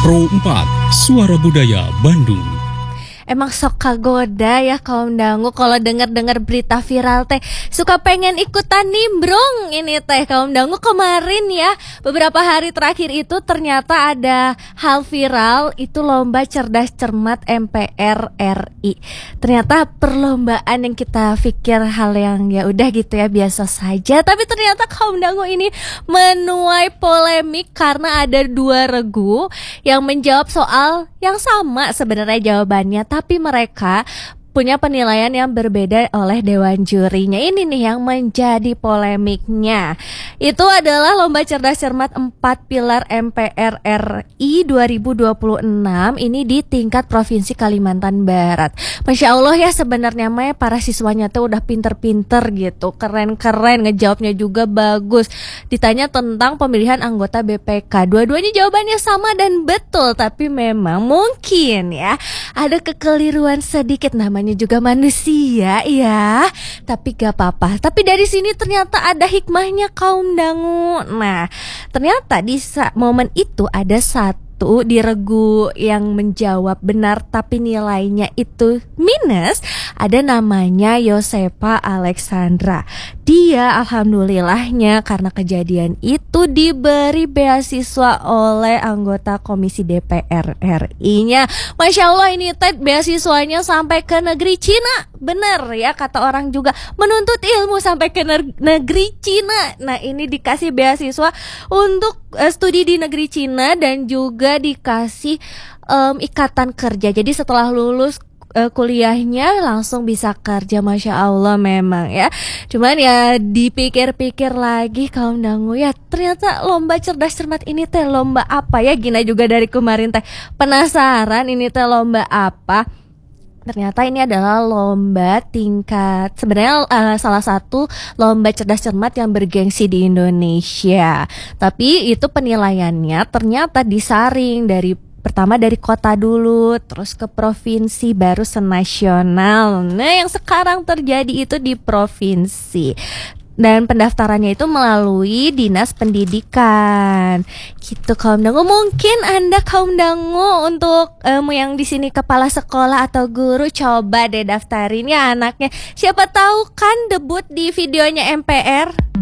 Pro 4, Suara Budaya Bandung. Emang sok kagoda ya kaum dangu kalau dengar-dengar berita viral teh suka pengen ikutan nimbrung ini teh kaum dangu. Kemarin ya beberapa hari terakhir itu ternyata ada hal viral, itu lomba cerdas cermat MPR RI. Ternyata perlombaan yang kita pikir hal yang ya udah gitu ya biasa saja, tapi ternyata kaum dangu ini menuai polemik karena ada dua regu yang menjawab soal yang sama sebenarnya jawabannya, tapi mereka punya penilaian yang berbeda oleh dewan jurinya. Ini nih yang menjadi polemiknya. Itu adalah lomba cerdas cermat 4 pilar MPR RI 2026 ini di tingkat Provinsi Kalimantan Barat. Masya Allah ya, sebenarnya mah para siswanya tuh udah pinter-pinter gitu, keren-keren, ngejawabnya juga bagus. Ditanya tentang pemilihan anggota BPK, dua-duanya jawabannya sama dan betul, tapi memang mungkin ya ada kekeliruan sedikit, namanya juga manusia ya, tapi gak apa-apa. Tapi dari sini ternyata ada hikmahnya kaum dangu. Nah, ternyata di momen itu ada satu di regu yang menjawab benar tapi nilainya itu minus. Ada namanya Yosefa Alexandra. Dia alhamdulillahnya karena kejadian itu diberi beasiswa oleh anggota komisi DPR RI-nya. Masya Allah, ini beasiswanya sampai ke negeri Cina. Bener ya kata orang juga, menuntut ilmu sampai ke negeri Cina. Nah, ini dikasih beasiswa untuk studi di negeri Cina dan juga dikasih ikatan kerja. Jadi setelah lulus kuliahnya langsung bisa kerja. Masya Allah memang ya. Cuman ya dipikir-pikir lagi kaum dangu ya, ternyata lomba cerdas cermat ini teh lomba apa ya? Gina juga dari kemarin teh penasaran ini teh lomba apa. Ternyata ini adalah lomba tingkat, sebenarnya salah satu lomba cerdas cermat yang bergengsi di Indonesia. Tapi itu penilaiannya ternyata disaring dari pertama dari kota dulu, terus ke provinsi, baru senasional. Nah, yang sekarang terjadi itu di provinsi. Dan pendaftarannya itu melalui Dinas Pendidikan. Gitu kaum dangu. Mungkin Anda kaum dangu untuk yang di sini kepala sekolah atau guru, coba deh daftarin ya anaknya. Siapa tahu kan debut di videonya MPR.